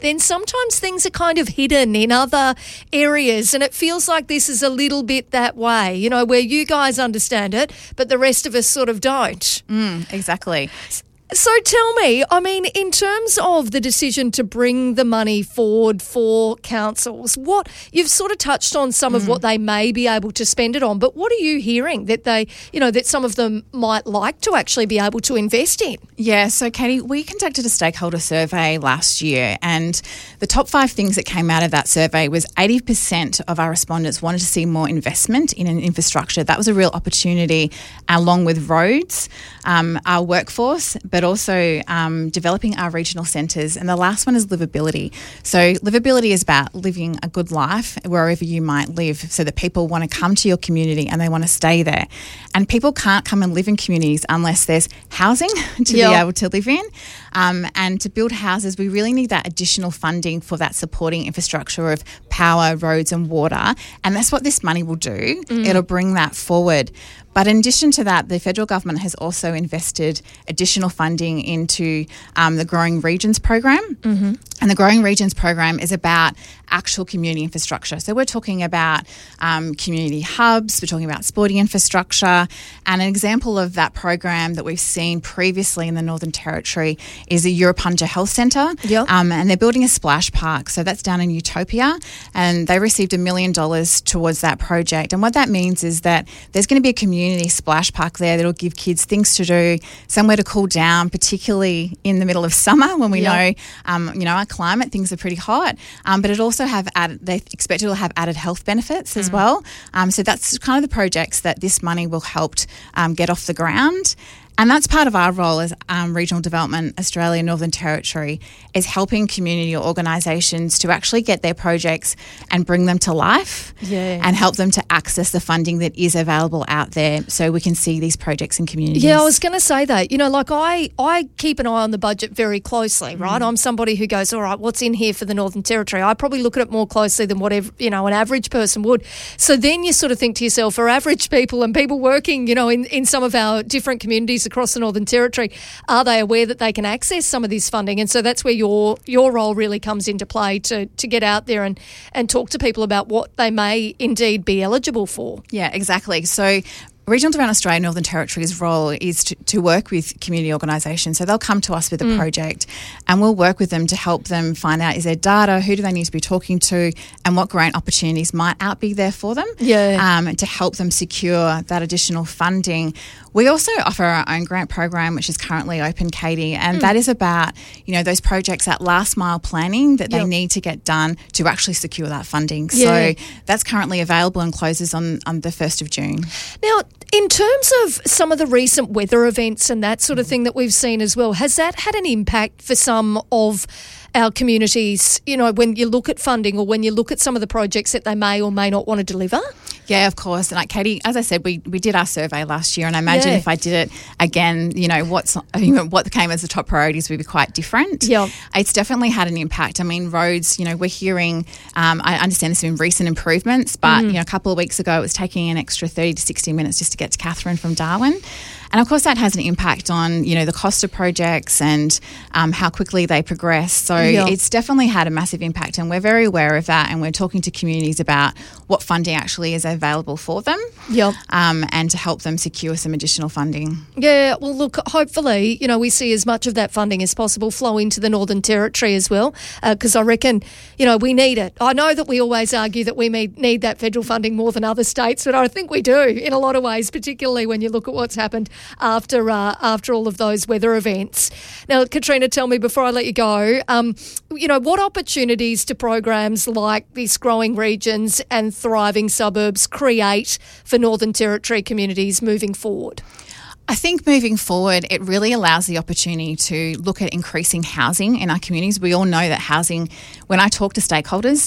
then sometimes things are kind of hidden in other areas, and it feels like this is a little bit that way, you know, where you guys understand it, but the rest of us sort of don't. Exactly. So tell me, I mean, in terms of the decision to bring the money forward for councils, what you've sort of touched on some of what they may be able to spend it on, but what are you hearing that they, you know, that some of them might like to actually be able to invest in? Yeah, so Katie, we conducted a stakeholder survey last year, and the top 5 things that came out of that survey was 80% of our respondents wanted to see more investment in an infrastructure. That was a real opportunity, along with roads, our workforce, but also developing our regional centres. And the last one is livability. So livability is about living a good life wherever you might live, so that people want to come to your community and they want to stay there. And people can't come and live in communities unless there's housing to be able to live in. And to build houses, we really need that additional funding for that supporting infrastructure of power, roads and water. And that's what this money will do. It'll bring that forward. But in addition to that, the federal government has also invested additional funding into the Growing Regions program. And the Growing Regions program is about actual community infrastructure. So we're talking about community hubs, we're talking about sporting infrastructure. And an example of that program that we've seen previously in the Northern Territory is the Europunja Health Centre. And they're building a splash park. So that's down in Utopia. And they received $1 million towards that project. And what that means is that there's going to be a community splash park there that'll give kids things to do, somewhere to cool down, particularly in the middle of summer when we know, our climate, things are pretty hot. But it also they expect it will have added health benefits as well. So that's kind of the projects that this money will help get off the ground. And that's part of our role as Regional Development Australia Northern Territory, is helping community organisations to actually get their projects and bring them to life and help them to access the funding that is available out there so we can see these projects in communities. Yeah, I was going to say that. You know, like I keep an eye on the budget very closely, right? I'm somebody who goes, all right, what's in here for the Northern Territory? I probably look at it more closely than whatever, you know, an average person would. So then you sort of think to yourself, for average people and people working, you know, in some of our different communities across the Northern Territory, are they aware that they can access some of this funding? And so that's where your role really comes into play, to get out there and talk to people about what they may indeed be eligible for. Yeah, exactly. So Regional Development Australia Northern Territory's role is to work with community organisations. So they'll come to us with a project and we'll work with them to help them find out, is there data, who do they need to be talking to, and what grant opportunities might be there for them to help them secure that additional funding. We also offer our own grant program, which is currently open, Katie, and that is about, you know, those projects, that last mile planning that they need to get done to actually secure that funding. So that's currently available and closes on the 1st of June. Now, in terms of some of the recent weather events and that sort of thing that we've seen as well, has that had an impact for some of our communities, you know, when you look at funding or when you look at some of the projects that they may or may not want to deliver? Yeah, of course. And like Katie, as I said, we did our survey last year, and I imagine if I did it again, you know, what came as the top priorities would be quite different. Yeah. It's definitely had an impact. I mean, roads, you know, we're hearing, I understand there's been recent improvements, but, you know, a couple of weeks ago it was taking an extra 30 to 60 minutes just to get to Catherine from Darwin. And of course that has an impact on, you know, the cost of projects and how quickly they progress. So it's definitely had a massive impact, and we're very aware of that, and we're talking to communities about what funding actually is available for them and to help them secure some additional funding. Yeah, well, look, hopefully, you know, we see as much of that funding as possible flow into the Northern Territory as well, because I reckon, you know, we need it. I know that we always argue that we need that federal funding more than other states, but I think we do in a lot of ways, particularly when you look at what's happened after all of those weather events. Now, Katrina, tell me before I let you go, you know, what opportunities do programs like this Growing Regions and Thriving Suburbs create for Northern Territory communities moving forward? I think moving forward, it really allows the opportunity to look at increasing housing in our communities. We all know that housing, when I talk to stakeholders,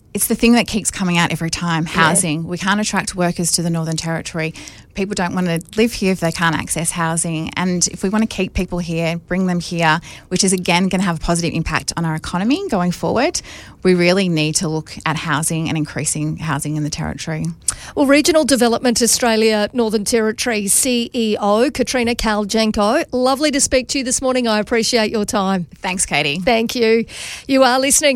It's the thing that keeps coming out every time, housing. Yeah. We can't attract workers to the Northern Territory. People don't want to live here if they can't access housing. And if we want to keep people here, bring them here, which is, again, going to have a positive impact on our economy going forward, we really need to look at housing and increasing housing in the Territory. Well, Regional Development Australia Northern Territory CEO Katrina Kaljanko, lovely to speak to you this morning. I appreciate your time. Thanks, Katie. Thank you. You are listening